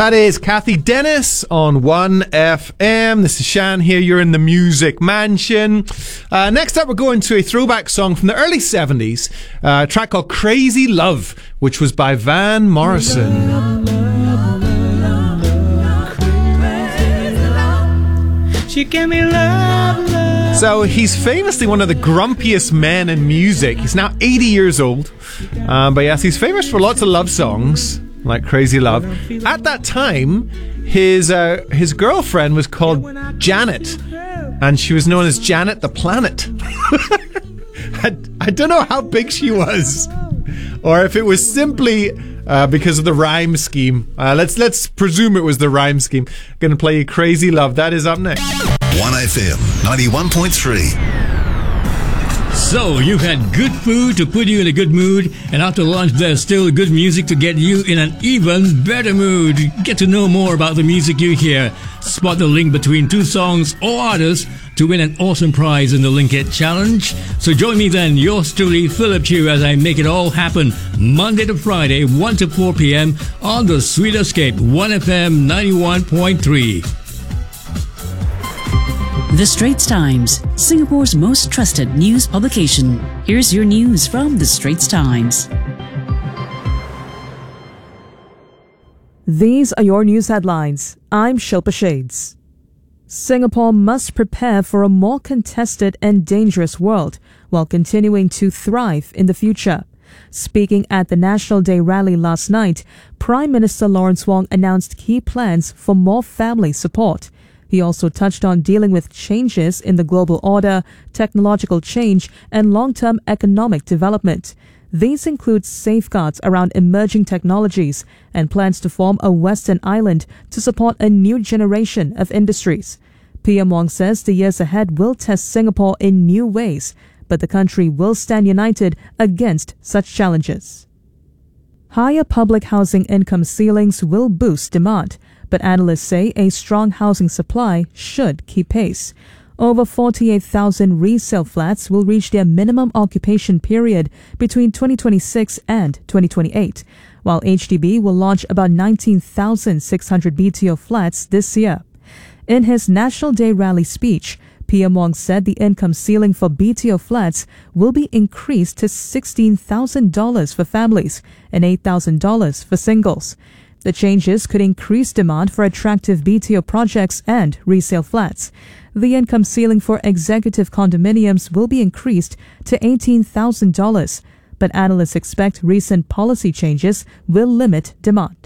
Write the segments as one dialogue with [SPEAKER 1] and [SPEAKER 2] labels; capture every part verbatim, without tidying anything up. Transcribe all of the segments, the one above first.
[SPEAKER 1] That is Kathy Dennis on one F M. This is Shan here. You're in the Music Mansion. Uh, next up, we're going to a throwback song from the early seventies, uh, a track called Crazy Love, which was by Van Morrison.
[SPEAKER 2] She gave me love, love.
[SPEAKER 1] So he's famously one of the grumpiest men in music. He's now eighty years old. Uh, but yes, he's famous for lots of love songs, like Crazy Love. At that time, his uh, his girlfriend was called Janet, and she was known as Janet the Planet. I, I don't know how big she was, or if it was simply uh, because of the rhyme scheme. Uh, let's let's presume it was the rhyme scheme. Going to play you Crazy Love. That is up next.
[SPEAKER 3] one F M ninety-one point three.
[SPEAKER 4] So, you've had good food to put you in a good mood, and after lunch there's still good music to get you in an even better mood. Get to know more about the music you hear. Spot the link between two songs or artists to win an awesome prize in the Link It Challenge. So join me then, yours truly, Philip Chew, as I make it all happen Monday to Friday, one to four p.m. on the Sweet Escape, one F M ninety-one point three.
[SPEAKER 5] The Straits Times, Singapore's most trusted news publication. Here's your news from The Straits Times.
[SPEAKER 6] These are your news headlines. I'm Shilpa Shades. Singapore must prepare for a more contested and dangerous world while continuing to thrive in the future. Speaking at the National Day rally last night, Prime Minister Lawrence Wong announced key plans for more family support. He also touched on dealing with changes in the global order, technological change, and long-term economic development. These include safeguards around emerging technologies and plans to form a Western island to support a new generation of industries. P M Wong says the years ahead will test Singapore in new ways, but the country will stand united against such challenges. Higher public housing income ceilings will boost demand, but analysts say a strong housing supply should keep pace. Over forty-eight thousand resale flats will reach their minimum occupation period between twenty twenty-six and twenty twenty-eight, while H D B will launch about nineteen thousand six hundred B T O flats this year. In his National Day rally speech, P M Wong said the income ceiling for B T O flats will be increased to sixteen thousand dollars for families and eight thousand dollars for singles. The changes could increase demand for attractive B T O projects and resale flats. The income ceiling for executive condominiums will be increased to eighteen thousand dollars, but analysts expect recent policy changes will limit demand.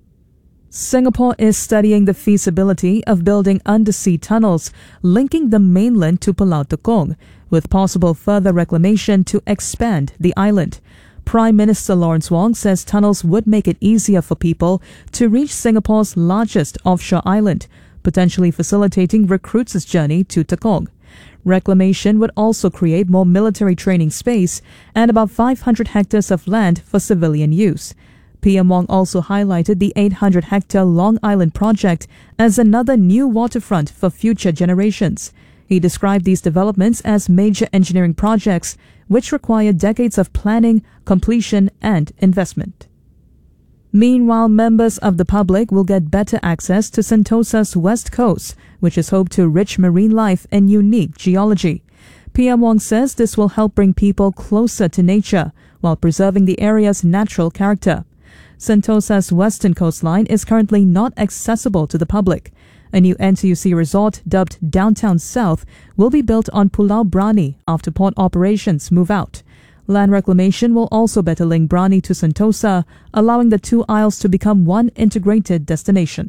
[SPEAKER 6] Singapore is studying the feasibility of building undersea tunnels linking the mainland to Pulau Tekong, with possible further reclamation to expand the island. Prime Minister Lawrence Wong says tunnels would make it easier for people to reach Singapore's largest offshore island, potentially facilitating recruits' journey to Tekong. Reclamation would also create more military training space and about five hundred hectares of land for civilian use. P M Wong also highlighted the eight hundred hectare Long Island project as another new waterfront for future generations. He described these developments as major engineering projects which require decades of planning, completion, and investment. Meanwhile, members of the public will get better access to Sentosa's west coast, which is home to rich marine life and unique geology. P M Wong says this will help bring people closer to nature while preserving the area's natural character. Sentosa's western coastline is currently not accessible to the public. A new N T U C resort dubbed Downtown South will be built on Pulau Brani after port operations move out. Land reclamation will also better link Brani to Sentosa, allowing the two isles to become one integrated destination.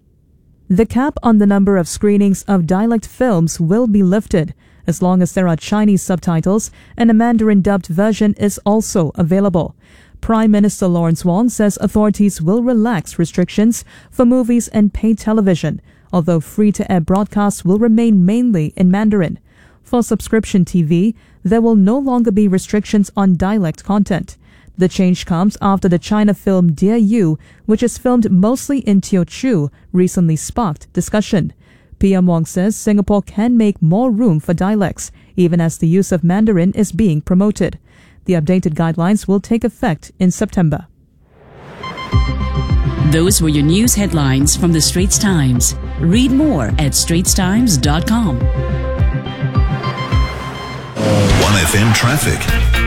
[SPEAKER 6] The cap on the number of screenings of dialect films will be lifted, as long as there are Chinese subtitles and a Mandarin dubbed version is also available. Prime Minister Lawrence Wong says authorities will relax restrictions for movies and paid television, although free-to-air broadcasts will remain mainly in Mandarin. For subscription T V, there will no longer be restrictions on dialect content. The change comes after the China film Dear You, which is filmed mostly in Teochew, recently sparked discussion. P M Wong says Singapore can make more room for dialects, even as the use of Mandarin is being promoted. The updated guidelines will take effect in September.
[SPEAKER 5] Those were your news headlines from the Straits Times. Read more at straits times dot com.
[SPEAKER 3] one F M traffic.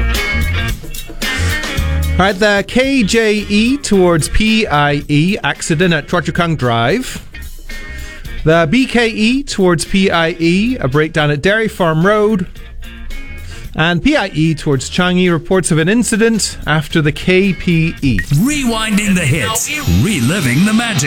[SPEAKER 1] All right, the K J E towards P I E, accident at Chua Chu Kang Drive. The B K E towards P I E, a breakdown at Dairy Farm Road. And P I E towards Changi, reports of an incident after the K P E.
[SPEAKER 7] Rewinding the hits, reliving the magic.